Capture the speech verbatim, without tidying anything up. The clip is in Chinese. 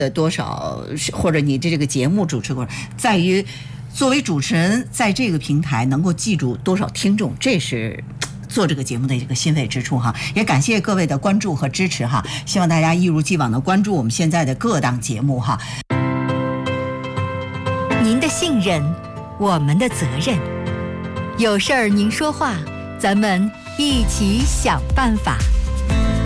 的多少，或者你的这个节目主持过，在于作为主持人在这个平台能够记住多少听众，这是做这个节目的一个欣慰之处哈。也感谢各位的关注和支持哈，希望大家一如既往的关注我们现在的各档节目哈。 您的信任，我们的责任。有事儿您说话，咱们一起想办法。